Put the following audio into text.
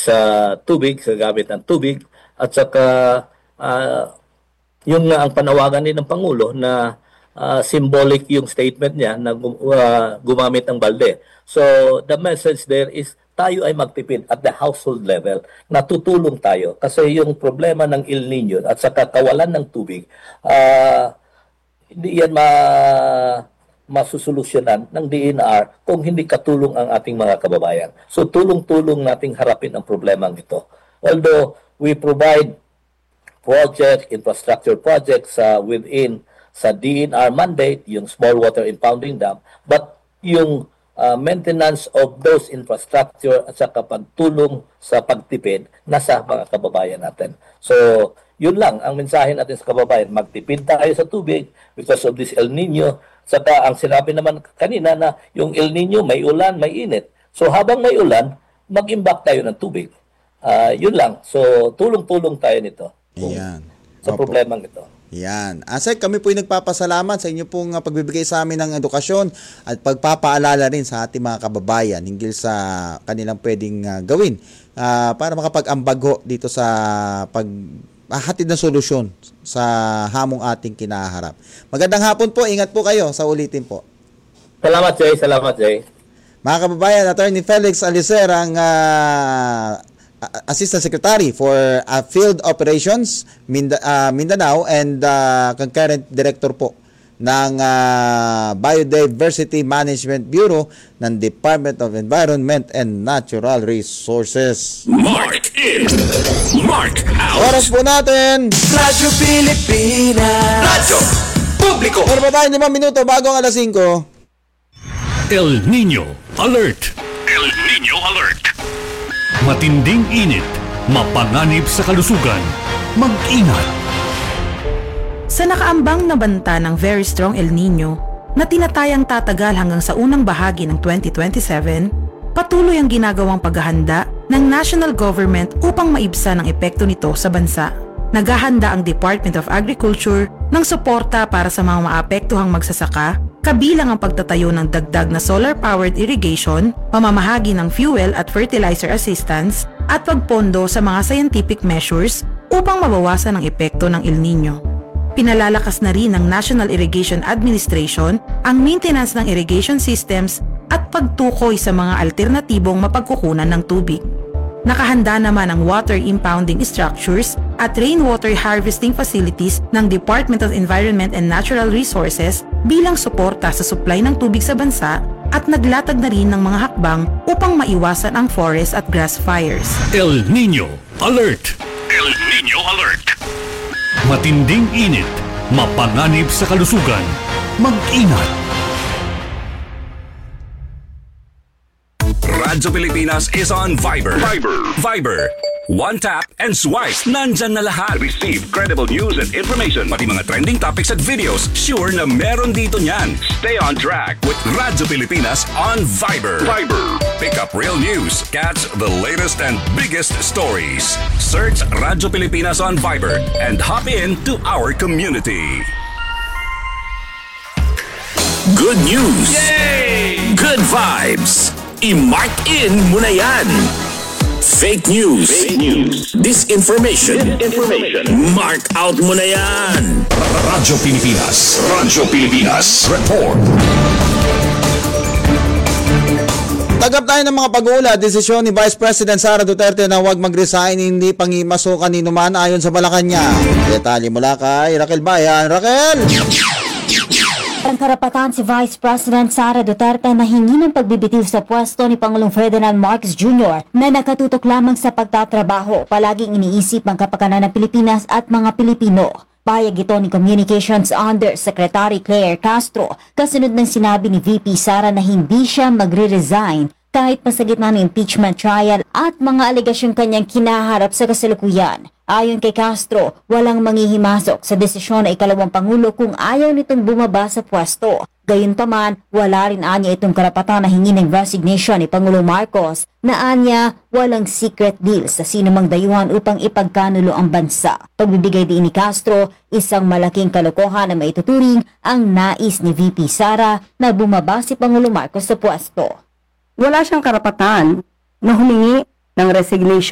sa tubig, sa gamit ng tubig, at saka yung ang panawagan din ng Pangulo na symbolic yung statement niya na gumamit ng balde. So the message there is tayo ay magtipid at the household level. Natutulong tayo kasi yung problema ng El Nino at saka kawalan ng tubig, hindi yan masusolusyonan ng DENR kung hindi katulong ang ating mga kababayan. So tulong-tulong nating harapin ang problemang ito. Although we provide infrastructure projects within sa DENR mandate, yung small water impounding dam, but yung maintenance of those infrastructure at saka pagtulong sa pagtipid nasa mga kababayan natin. So, yun lang ang mensahe natin sa kababayan. Magtipid tayo sa tubig because of this El Nino. Saka ang sinabi naman kanina na yung El Nino may ulan, may init. So, habang may ulan, mag-imbak tayo ng tubig. Yun lang. So, tulong-tulong tayo nito. Ayan. Sa problemang ito. Yan. Asek, kami po nagpapasalamat sa inyo pong pagbibigay sa amin ng edukasyon at pagpapaalala rin sa ating mga kababayan hinggil sa kanilang pwedeng gawin para makapag-ambag ho dito sa paghatid ng solusyon sa hamong ating kinaharap. Magandang hapon po. Ingat po kayo sa ulitin po. Salamat, Jay. Salamat, Jay. Mga kababayan, Attorney Felix Alicer ang Assistant Secretary for Field Operations Mindanao and concurrent director po ng Biodiversity Management Bureau ng Department of Environment and Natural Resources. Mark in, Mark out. Oras po natin. Radyo Pilipinas. Radyo Publiko. Pero ba 5 minuto bago ang alas 5? El Nino Alert. El Nino Alert. Matinding init, mapanganib sa kalusugan, mag-ingat. Sa nakaambang na banta ng very strong El Nino na tinatayang tatagal hanggang sa unang bahagi ng 2027, patuloy ang ginagawang paghahanda ng national government upang maibsan ang epekto nito sa bansa. Naghahanda ang Department of Agriculture ng suporta para sa mga maapektuhang magsasaka, kabilang ang pagtatayo ng dagdag na solar-powered irrigation, pamamahagi ng fuel at fertilizer assistance, at pagpondo sa mga scientific measures upang mabawasan ang epekto ng El Nino. Pinalalakas na rin ng National Irrigation Administration ang maintenance ng irrigation systems at pagtukoy sa mga alternatibong mapagkukunan ng tubig. Nakahanda naman ang water impounding structures at rainwater harvesting facilities ng Department of Environment and Natural Resources bilang suporta sa supply ng tubig sa bansa at naglatag na rin ng mga hakbang upang maiwasan ang forest at grass fires. El Nino Alert. El Nino Alert. Matinding init, mapanganib sa kalusugan, mag-ingat. Radyo Pilipinas is on Viber. Viber. One tap and swipe. Nandyan na lahat. Receive credible news and information. Pati mga trending topics at videos. Sure na meron dito niyan. Stay on track with Radyo Pilipinas on Viber. Pick up real news. Catch the latest and biggest stories. Search Radyo Pilipinas on Viber and hop in to our community. Good news. Yay! Good vibes. I-mark in mo na yan. Fake news. Disinformation. Mark out mo na yan. Radyo Pilipinas. Report. Tagap tayo ng mga pag-uula. Desisyon ni Vice President Sara Duterte na huwag mag-resign, hindi pangimasukan ni Numan ayon sa Malacanang. Detalye mula kay Raquel Bayan. Raquel! Ang karapatan si Vice President Sara Duterte na hingi ng pagbibitiw sa pwesto ni Pangulong Ferdinand Marcos Jr. na nakatutok lamang sa pagtatrabaho, palaging iniisip ang kapakanan ng Pilipinas at mga Pilipino. Payag ito ni Communications Undersecretary Claire Castro kasunod ng sinabi ni VP Sara na hindi siya magre-resign kahit pa sa gitna ng impeachment trial at mga alegasyong kanyang kinaharap sa kasalukuyan. Ayon kay Castro, walang manghihimasok sa desisyon ng ikalawang Pangulo kung ayaw nitong bumaba sa pwesto. Gayunpaman, wala rin anya itong karapatan na hingin ng resignation ni Pangulong Marcos na anya walang secret deal sa sinumang dayuhan upang ipagkanulo ang bansa. Pagbibigay din ni Castro, isang malaking kalokohan na maituturing ang nais ni VP Sara na bumaba si Pangulong Marcos sa pwesto. Wala siyang karapatan na humingi ng resignation